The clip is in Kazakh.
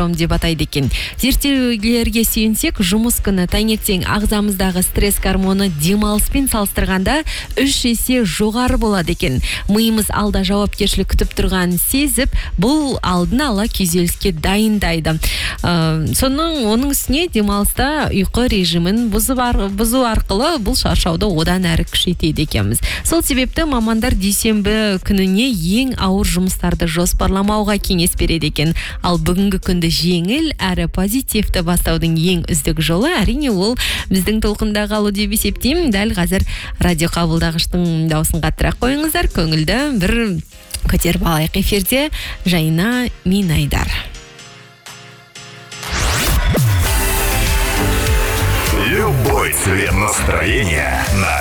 синдром деп атайды екен. Зерттеулерге сүйенсек, жұмыс күні таңертең ағзамыздағы стресс гормоны демалыспен салыстырғанда 3 есе жоғары болады екен. Миымыз алда жауапкершілік күтіп тұрғанын сезіп, бұл алдын ала күйзеліске дайындайды. Оның үстіне демалыста ұйқы режимін бұзу арқылы бұл шаршауды одан әрі күшейтеді екенбіз. Сол себепті мамандар дүйсенбі күніне ең ауыр жұмыстарды жоспарламауға кеңес береді екен. Ал бүгінгі күнді жеңіл әрі позитивті бастаудың ең үздік жолы әрине ол біздің толқында қалу деп есептеймін. Дәл қазір радио қабылдағыштың дауысын қаттырақ қойыңыздар. Көңілді бір көтеріп алайық. Эфирде Жайна Минайдар. Любой цвет настроения на